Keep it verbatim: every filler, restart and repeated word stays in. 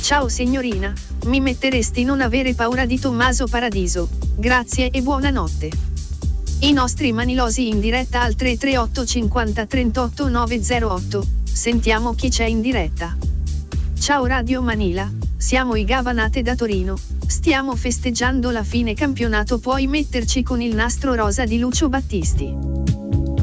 Ciao signorina, mi metteresti non avere paura di Tommaso Paradiso, grazie e buonanotte. I nostri manilosi in diretta al tre tre otto cinquanta trentotto nove zero otto, sentiamo chi c'è in diretta. Ciao Radio Manila, siamo i Gavanate da Torino, stiamo festeggiando la fine campionato, puoi metterci con il nastro rosa di Lucio Battisti.